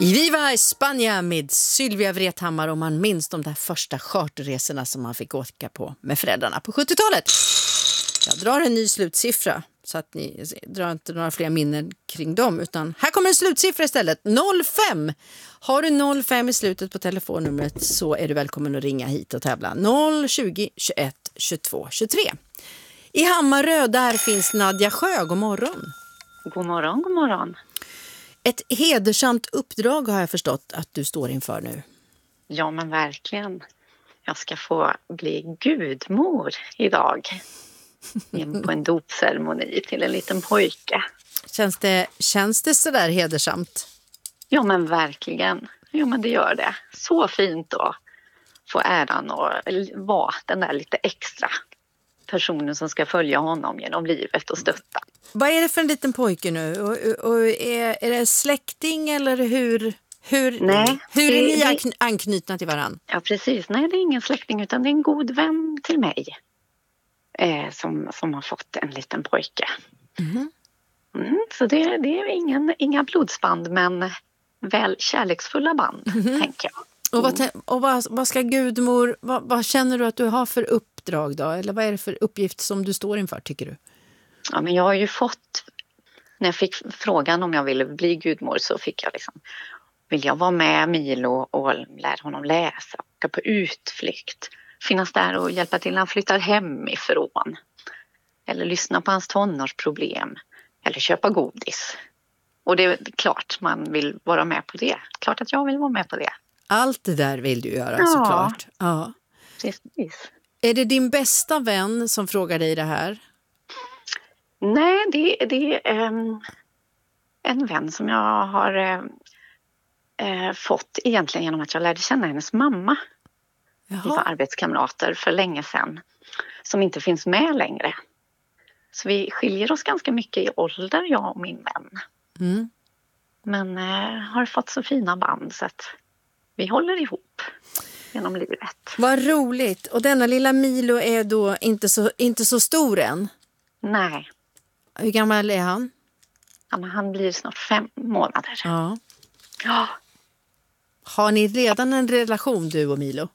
I Viva España med Sylvia Vrethammar, om man minns de där första charterresorna som man fick åka på med föräldrarna på 70-talet. Jag drar en ny slutsiffra så att ni drar inte några fler minnen kring dem, utan här kommer en slutsiffra istället. 05. Har du 05 i slutet på telefonnumret så är du välkommen att ringa hit och tävla. 020 21 22 23. I Hammarö där finns Nadja Sjö. God morgon. God morgon, god morgon. Ett hedersamt uppdrag har jag förstått att du står inför nu. Ja, men verkligen. Jag ska få bli gudmor idag. På en dopceremoni till en liten pojke. Känns det så där hedersamt? Ja, men verkligen. Jo, men det gör det. Så fint att få äran att vara den där lite extra personen som ska följa honom genom livet och stötta. Vad är det för en liten pojke nu? Och är det släkting eller hur är ni anknutna till varandra? Ja, precis. Nej, det är ingen släkting utan det är en god vän till mig som har fått en liten pojke. Så det är inga blodsband, men väl kärleksfulla band, tänker jag. Och vad ska gudmor, vad känner du att du har för uppdrag då? Eller vad är det för uppgift som du står inför, tycker du? Ja, men jag har ju fått, när jag fick frågan om jag ville bli gudmor så fick jag vill jag vara med Milo och lära honom läsa, åka på utflykt, finnas där och hjälpa till när han flyttar hemifrån. Eller lyssna på hans tonårsproblem, eller köpa godis. Och det är klart man vill vara med på det. Klart att jag vill vara med på det. Allt det där vill du göra, såklart. Ja. Precis. Är det din bästa vän som frågar dig det här? Nej, det är en vän som jag har fått egentligen genom att jag lärde känna hennes mamma. Jaha. Vi var arbetskamrater för länge sedan som inte finns med längre. Så vi skiljer oss ganska mycket i ålder, jag och min vän. Men har fått så fina band så att vi håller ihop genom livet. Vad roligt. Och denna lilla Milo är då inte så stor än? Nej. Hur gammal är han? Ja, men han blir snart 5 månader. Ja. Ja. Har ni redan en relation, du och Milo?